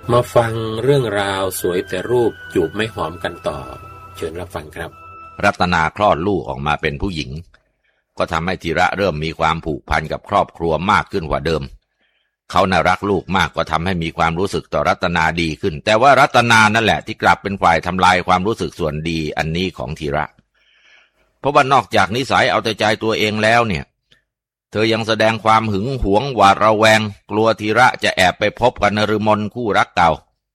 มาฟังเรื่องราวสวยแต่รูปจูบไม่หอมกันต่อเชิญรับฟังครับรัตนาคลอดลูกออกมาเป็นผู้หญิงก็ทำให้ธีระเริ่มมีความผูกพันกับครอบครัวมากขึ้นกว่าเดิมเขาน่ารักลูกมากก็ทำให้มีความรู้สึกต่อรัตนาดีขึ้นแต่ว่ารัตนานั่นแหละที่กลับเป็นฝ่ายทำลายความรู้สึกส่วนดีอันนี้ของธีระเพราะว่านอกจากนิสัยเอาแต่ใจตัวเองแล้วเนี่ยเธอยังแสดงความหึงหวงหวาดระแวงกลัวธีระจะแอบไปพบกับนฤมลคู่รักเก่า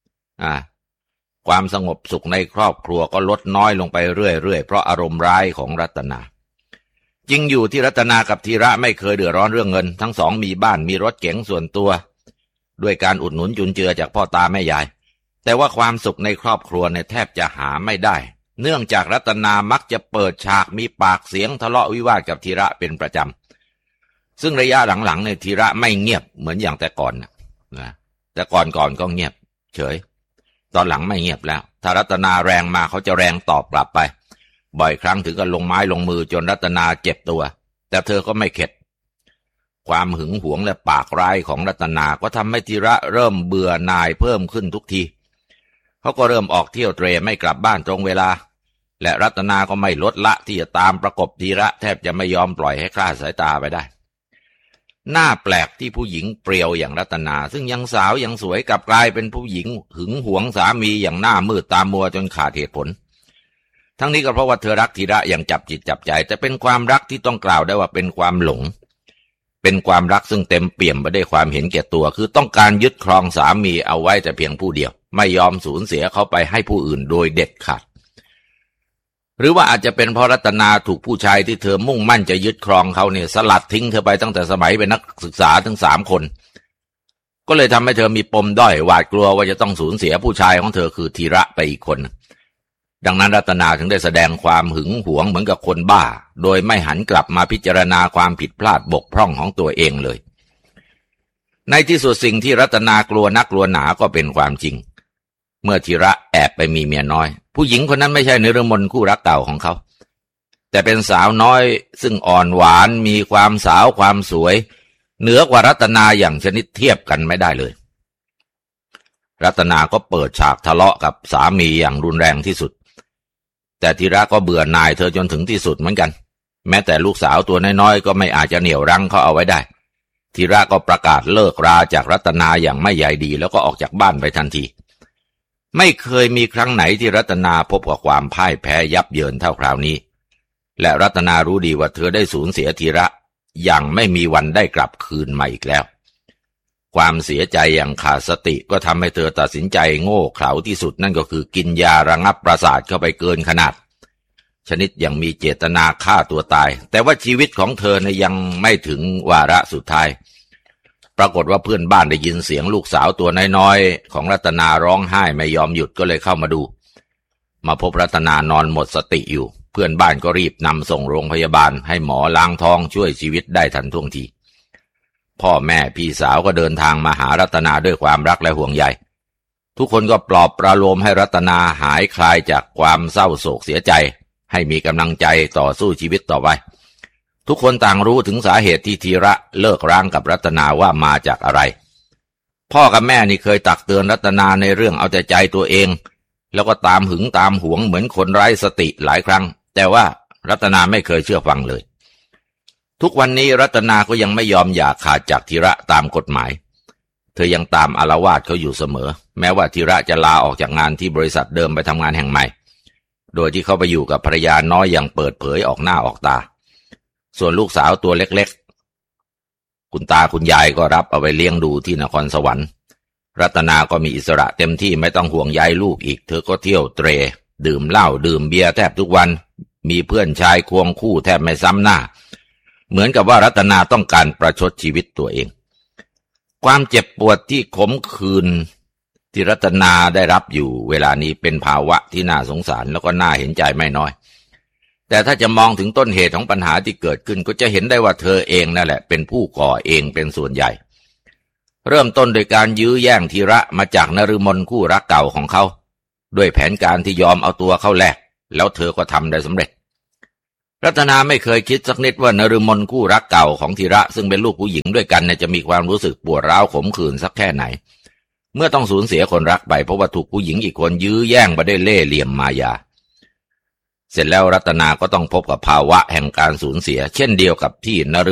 ความสงบสุขในครอบครัวก็ลดน้อยลงไปเรื่อยๆเพราะอารมณ์ร้ายของรัตนาจริงอยู่ที่รัตนากับธีระไม่เคยเดือดร้อนเรื่องเงินทั้งสองมีบ้านมีรถเก๋งส่วนตัวด้วยการอุดหนุนจุนเจือจากพ่อตาแม่ยายแต่ว่าความสุขในครอบครัวเนี่ยแทบจะหาไม่ได้เนื่องจากรัตนามักจะเปิดฉากมีปากเสียงทะเลาะวิวาทกับธีระเป็นประจำซึ่งระยะหลังๆเนี่ยธีระไม่เงียบเหมือนอย่างแต่ก่อนนะแต่ก่อนก็เงียบเฉยตอนหลังไม่เงียบแล้วถ้ารัตนาแรงมาเขาจะแรงตอบกลับไปบ่อยครั้งถึงกับลงไม้ลงมือจนรัตนาเจ็บตัวแต่เธอก็ไม่เข็ดความหึงหวงและปากร้ายของรัตนาก็ทำให้ธีระเริ่มเบื่อหน่ายเพิ่มขึ้นทุกทีเขาก็เริ่มออกเที่ยวเตร่ไม่กลับบ้านตรงเวลาและรัตนาก็ไม่ลดละที่จะตามประกบธีระแทบจะไม่ยอมปล่อยให้คลาดสายตาไปได้น่าแปลกที่ผู้หญิงเปรียวอย่างรัตนาซึ่งยังสาวยังสวยกลับกลายเป็นผู้หญิงหึงหวงสามีอย่างหน้ามืดตามัวจนขาดเหตุผลทั้งนี้ก็เพราะว่าเธอรักธีระอย่างจับจิตจับใจแต่เป็นความรักที่ต้องกล่าวได้ว่าเป็นความหลงเป็นความรักซึ่งเต็มเปี่ยมไปด้วยความเห็นแก่ตัวคือต้องการยึดครองสามีเอาไว้แต่เพียงผู้เดียวไม่ยอมสูญเสียเขาไปให้ผู้อื่นโดยเด็ดขาดหรือว่าอาจจะเป็นเพราะรัตนาถูกผู้ชายที่เธอมุ่งมั่นจะยึดครองเขาเนี่ยสลัดทิ้งเธอไปตั้งแต่สมัยเป็นนักศึกษาถึง3 คนก็เลยทำให้เธอมีปมด้อยหวาดกลัวว่าจะต้องสูญเสียผู้ชายของเธอคือธีระไปอีกคนดังนั้นรัตนาถึงได้แสดงความหึงหวงเหมือนกับคนบ้าโดยไม่หันกลับมาพิจารณาความผิดพลาดบกพร่องของตัวเองเลยในที่สุดสิ่งที่รัตนากลัวนักกลัวหนาก็เป็นความจริงเมื่อธีระแอบไปมีเมียน้อยผู้หญิงคนนั้นไม่ใช่นฤมลคู่รักเก่าของเขาแต่เป็นสาวน้อยซึ่งอ่อนหวานมีความสาวความสวยเหนือกว่ารัตนาอย่างชนิดเทียบกันไม่ได้เลยรัตนาก็เปิดฉากทะเลาะกับสามีอย่างรุนแรงที่สุดแต่ธีระก็เบื่อหน่ายเธอจนถึงที่สุดเหมือนกันแม้แต่ลูกสาวตัวน้อยๆก็ไม่อาจจะเหนี่ยวรั้งเขาเอาไว้ได้ธีระก็ประกาศเลิกราจากรัตนาอย่างไม่ใยดีแล้วก็ออกจากบ้านไปทันทีไม่เคยมีครั้งไหนที่รัตนาพบกับความพ่ายแพ้ยับเยินเท่าคราวนี้และรัตนารู้ดีว่าเธอได้สูญเสียธีระอย่างไม่มีวันได้กลับคืนมาอีกแล้วความเสียใจอย่างขาดสติก็ทำให้เธอตัดสินใจโง่เขลาที่สุดนั่นก็คือกินยาระงับประสาทเข้าไปเกินขนาดชนิดอย่างมีเจตนาฆ่าตัวตายแต่ว่าชีวิตของเธอเนี่ยยังไม่ถึงวาระสุดท้ายปรากฏว่าเพื่อนบ้านได้ยินเสียงลูกสาวตัวน้อยๆของรัตนาร้องไห้ไม่ยอมหยุดก็เลยเข้ามาดูมาพบรัตนานอนหมดสติอยู่เพื่อนบ้านก็รีบนำส่งโรงพยาบาลให้หมอล้างท้องช่วยชีวิตได้ทันท่วงทีพ่อแม่พี่สาวก็เดินทางมาหารัตนาด้วยความรักและห่วงใยทุกคนก็ปลอบประโลมให้รัตนาหายคลายจากความเศร้าโศกเสียใจให้มีกำลังใจต่อสู้ชีวิตต่อไปทุกคนต่างรู้ถึงสาเหตุที่ธีระเลิกร้างกับรัตนาว่ามาจากอะไรพ่อกับแม่นี่เคยตักเตือนรัตนาในเรื่องเอาแต่ใจตัวเองแล้วก็ตามหึงตามหวงเหมือนคนไร้สติหลายครั้งแต่ว่ารัตนาไม่เคยเชื่อฟังเลยทุกวันนี้รัตนาก็ยังไม่ยอมอย่าขาดจากธีระตามกฎหมายเธอยังตามอาละวาดเขาอยู่เสมอแม้ว่าธีระจะลาออกจากงานที่บริษัทเดิมไปทำงานแห่งใหม่โดยที่เขาไปอยู่กับภรรยาน้อยอย่างเปิดเผยออกหน้าออกตาส่วนลูกสาวตัวเล็กๆคุณตาคุณยายก็รับเอาไปเลี้ยงดูที่นครสวรรค์รัตนาก็มีอิสระเต็มที่ไม่ต้องห่วงใยลูกอีกเธอก็เที่ยวเตร่ดื่มเหล้าดื่มเบียร์แทบทุกวันมีเพื่อนชายควงคู่แทบไม่ซ้ำหน้าเหมือนกับว่ารัตนาต้องการประชดชีวิตตัวเองความเจ็บปวดที่ขมขื่นที่รัตนาได้รับอยู่เวลานี้เป็นภาวะที่น่าสงสารแล้วก็น่าเห็นใจไม่น้อยแต่ถ้าจะมองถึงต้นเหตุของปัญหาที่เกิดขึ้นก็จะเห็นได้ว่าเธอเองนั่นแหละเป็นผู้ก่อเองเป็นส่วนใหญ่เริ่มต้นโดยการยื้อแย่งธีระมาจากนฤมลคู่รักเก่าของเขาด้วยแผนการที่ยอมเอาตัวเข้าแลกแล้วเธอก็ทำได้สำเร็จรัตนาไม่เคยคิดสักนิดว่านฤมลคู่รักเก่าของธีระซึ่งเป็นลูกผู้หญิงด้วยกันจะมีความรู้สึกปวดร้าวขมขื่นสักแค่ไหนเมื่อต้องสูญเสียคนรักไปเพราะว่าถูกผู้หญิงอีกคนยื้อแย่งมาได้เล่ห์เหลี่ยมมายาเสร็จแล้วรัตนาก็ต้องพบกับภาวะแห่งการสูญเสียเช่นเดียวกับที่นฤ